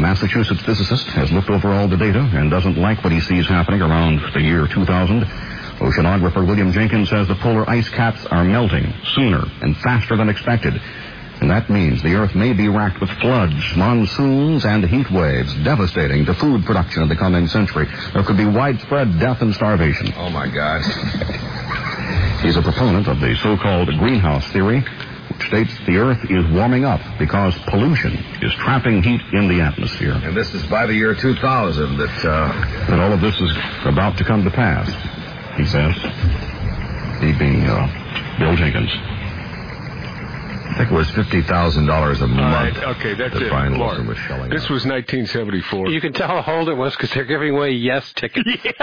Massachusetts physicist has looked over all the data and doesn't like what he sees happening around the year 2000. Oceanographer William Jenkins says the polar ice caps are melting sooner and faster than expected. And that means the Earth may be racked with floods, monsoons, and heat waves, devastating to food production in the coming century. There could be widespread death and starvation. Oh, my God. He's a proponent of the so-called greenhouse theory, which states the Earth is warming up because pollution is trapping heat in the atmosphere. And this is by the year 2000 that all of this is about to come to pass, he says. He being Bill Jenkins. I think it was $50,000 a month. Right, okay, that's that it. Brian Lord, Wilson was shelling this out. was 1974. You can tell how old it was because they're giving away yes tickets. Yeah.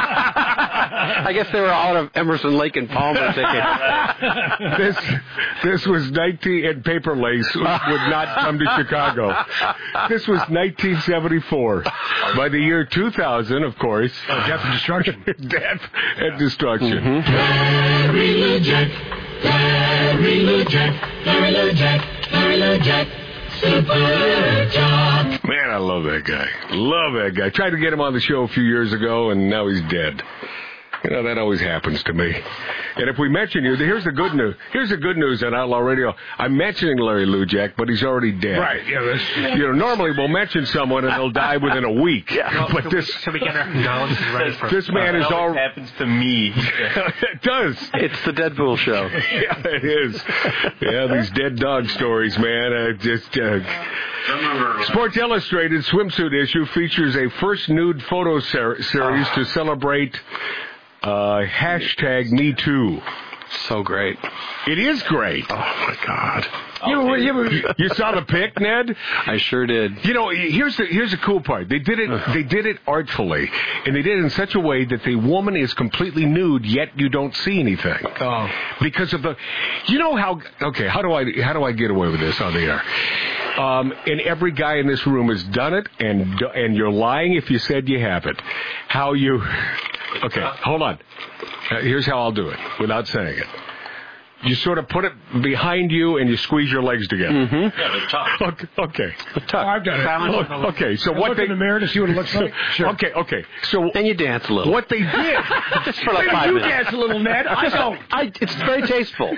I guess they were out of Emerson, Lake and Palmer tickets. This was 19, and Paper Lace would not come to Chicago. This was 1974. By the year 2000, of course. Death and destruction. Death and destruction. Mm-hmm. Larry Lujack, Larry Lujack, Larry Lujack, Larry Lujack, Super Jock. Man, I love that guy. Love that guy. Tried to get him on the show a few years ago, and now he's dead. You know, that always happens to me. And if we mention you, here's the good news. Here's the good news on Outlaw Radio. I'm mentioning Larry Lujack, but he's already dead. Right, yeah. You know, normally we'll mention someone and they'll die within a week. Yeah. But So we get our condolences ready for this man is all... happens to me. It does. It's the Deadpool show. Yeah, it is. Yeah, these dead dog stories, man. Sports Illustrated swimsuit issue features a first nude photo series to celebrate hashtag Me Too. So great. It is great. Oh, my God. You saw the pic, Ned? I sure did. You know, here's the cool part. They did it artfully, and they did it in such a way that the woman is completely nude, yet you don't see anything. Oh. Because of the, you know how? Okay, how do I get away with this on the air? And every guy in this room has done it, and you're lying if you said you haven't. How you? Okay, hold on. Here's how I'll do it without saying it. You sort of put it behind you and you squeeze your legs together. Mm-hmm. Yeah, the top. Okay. Oh, I've done it. Okay. So I what look they in the mirror to see what it looks like. Sure. Okay. So and you dance a little. What they did just for like 5 minutes. You dance a little, Ned. I don't. It's very tasteful.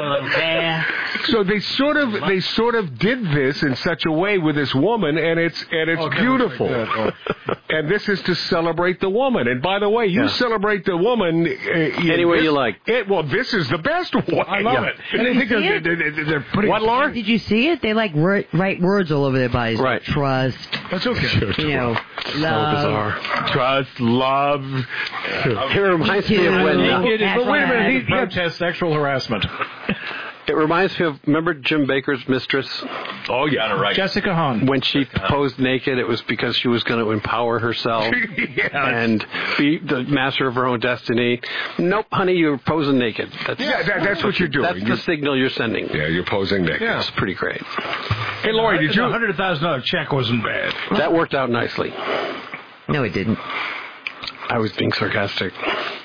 So they sort of did this in such a way with this woman, and it's beautiful. And this is to celebrate the woman. And by the way, you celebrate the woman any way you like. This is the best way. I love it. And I think they're putting... What, Laura? Did you see it? They write words all over their bodies. Right. Trust. That's okay. You know, So love. bizarre. Trust, love. It reminds me of when... But wait a minute. He protests sexual harassment. It reminds me of, remember Jim Baker's mistress? Oh, yeah. Right. Jessica Hahn. When she posed naked, it was because she was going to empower herself and be the master of her own destiny. Nope, honey, you're posing naked. That's what you're doing. That's the signal you're sending. Yeah, you're posing naked. It's pretty great. Hey, Lori, did you... $100,000 check wasn't bad. That worked out nicely. No, it didn't. I was being sarcastic.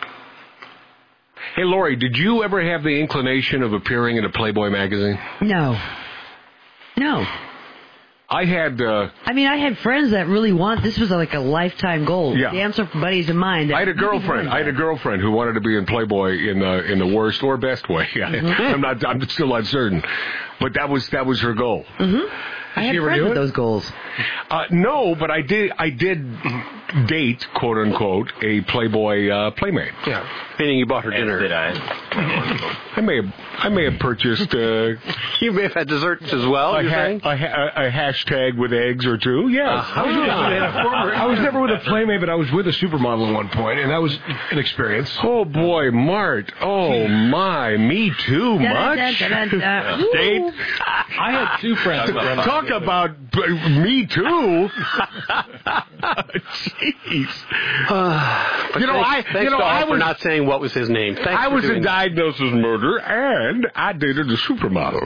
Hey, Lori, did you ever have the inclination of appearing in a Playboy magazine? No. I had... I had friends that really this was like a lifetime goal. Yeah. Dance for buddies of mine. I had a girlfriend who wanted to be in Playboy in the worst or best way. Mm-hmm. I'm still uncertain, but that was her goal. Mm-hmm. I had friends with those goals. No, but I did date, quote unquote, a Playboy playmate. Yeah, meaning you bought her dinner. Did I? I may have purchased. You may have had desserts as well. A hashtag with eggs or two. Yes. I was never with a playmate, but I was with a supermodel at one point, and that was an experience. Oh boy, Mart. Oh my, me too. Much. Date. I had two friends. Talk about me too. Jeez. I was not saying what was his name. I was in diagnosis murder, and I dated a supermodel.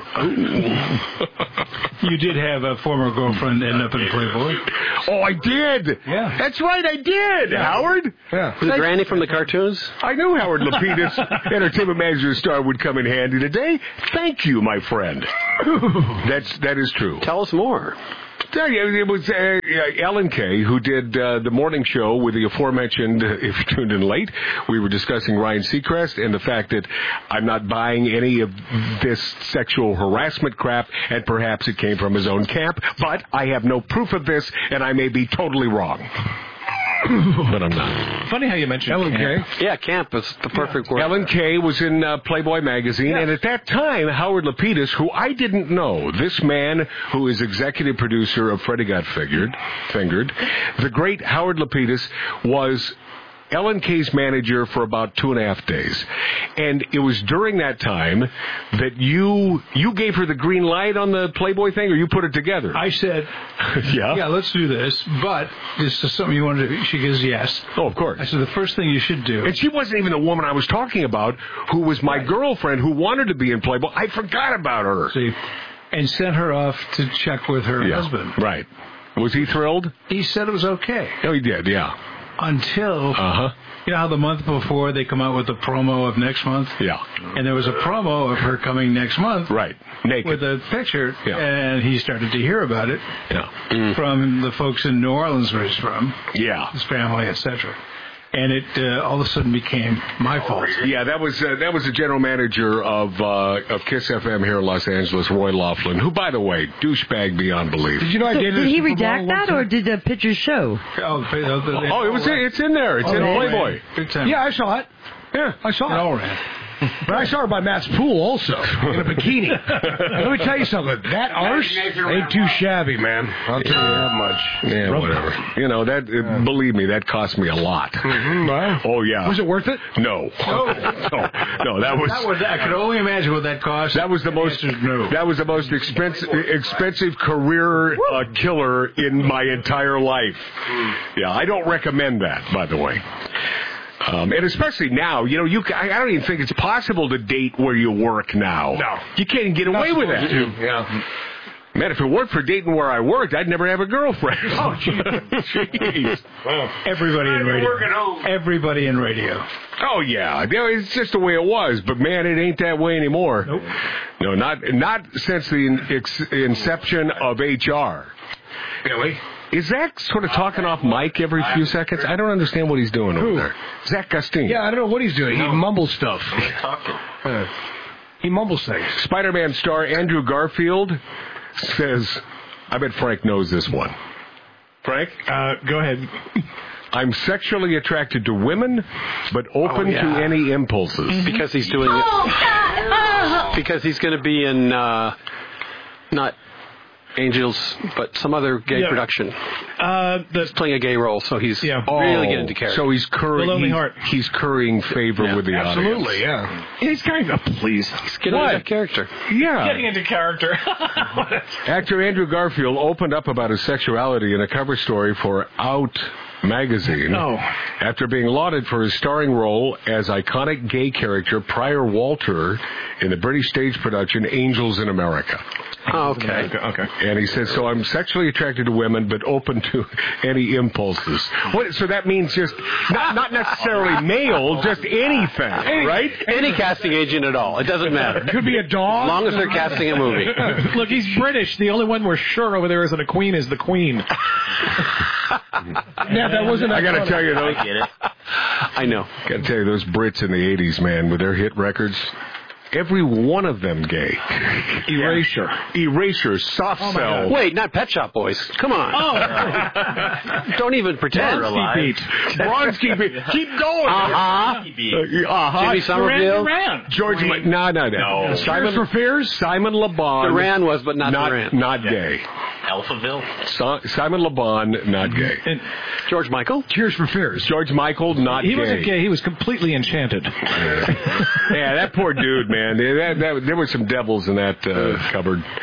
You did have a former girlfriend end up in Playboy? Oh, I did. Yeah. That's right, I did. Yeah. Howard? Yeah. Was it Granny from the cartoons? I knew Howard Lapidus, entertainment manager star, would come in handy today. Thank you, my friend. That is true. Tell us more. It was Ellen Kay who did the morning show with the aforementioned, if you tuned in late, we were discussing Ryan Seacrest and the fact that I'm not buying any of this sexual harassment crap, and perhaps it came from his own camp, but I have no proof of this, and I may be totally wrong. But I'm not. Funny how you mentioned Ellen Kay. Yeah, camp is the perfect word. Ellen Kay was in Playboy magazine, and at that time, Howard Lapidus, who I didn't know, this man who is executive producer of Freddy Got Fingered, the great Howard Lapidus was Ellen Kay's manager for about 2.5 days. And it was during that time that you gave her the green light on the Playboy thing, or you put it together? I said, yeah, let's do this, but this is something you want to do. She goes, yes. Oh, of course. I said, the first thing you should do. And she wasn't even the woman I was talking about, who was my girlfriend who wanted to be in Playboy. I forgot about her. See, and sent her off to check with her husband. Right. Was he thrilled? He said it was okay. Oh, he did, yeah. Until, you know how the month before they come out with the promo of next month? Yeah. And there was a promo of her coming next month. Right. Naked. With a picture. Yeah. And he started to hear about it. Yeah. From the folks in New Orleans where he's from. Yeah. His family, etc. And it all of a sudden became my fault. Yeah, that was the general manager of Kiss FM here in Los Angeles, Roy Laughlin, who, by the way, douchebag beyond belief. Did you know I did? Did he redact that, or did the picture show? It's in there. It's in Playboy. Big time. Yeah, I saw it. Yeah, I saw it. All right. But I saw her by Matt's pool also, in a bikini. And let me tell you something. That arse ain't too shabby, man. I'll tell you that much. Yeah, whatever. You know, believe me, that cost me a lot. Mm-hmm. Oh, yeah. Was it worth it? No. No, that was... I could only imagine what that cost. That was the most expensive career killer in my entire life. Yeah, I don't recommend that, by the way. And especially now, you know, I don't even think it's possible to date where you work now. No. You can't even get away with that. Yeah. Man, if it weren't for dating where I worked, I'd never have a girlfriend. Oh, jeez. Everybody in radio. Everybody in radio. Oh, yeah. It's just the way it was. But, man, it ain't that way anymore. Nope. No, not since the inception of HR. Really? Is Zach sort of talking off mic every few seconds? I don't understand what he's doing over there. Zach Gustine. Yeah, I don't know what he's doing. He mumbles stuff. He mumbles things. Spider-Man star Andrew Garfield says, I bet Frank knows this one. Frank? Go ahead. I'm sexually attracted to women, but open to any impulses. Because he's doing it. Because he's going to be in, not Angels, but some other gay production. He's playing a gay role, so he's really getting into character. So he's currying favor with the audience. Absolutely, yeah. He's kind of pleased. He's getting into character. Yeah. Getting into character. Actor Andrew Garfield opened up about his sexuality in a cover story for Out magazine after being lauded for his starring role as iconic gay character Prior Walter in the British stage production Angels in America. Oh, okay. And he says, so I'm sexually attracted to women, but open to any impulses. So that means just not necessarily male, just anything, right? Any casting agent at all. It doesn't matter. Could be a dog. As long as they're casting a movie. Look, he's British. The only one we're sure over there isn't a queen is the queen. Yeah, that wasn't. I got to tell you, those. I get it. I know. Got to tell you, those Brits in the '80s, man, with their hit records. Every one of them gay. Erasure, Soft Cell. Wait, not Pet Shop Boys. Come on. Oh. Don't even pretend. Bronski Beat. Keep going. Jimmy Somerville. Duran. George. No. Simon for Fears. Simon Le Bon. Duran was, but not Duran. Not gay. Alphaville. Simon Le Bon, not gay. And George Michael. Tears for Fears. George Michael, not gay. He wasn't gay. He was completely enchanted. Yeah, that poor dude, man. There were some devils in that cupboard.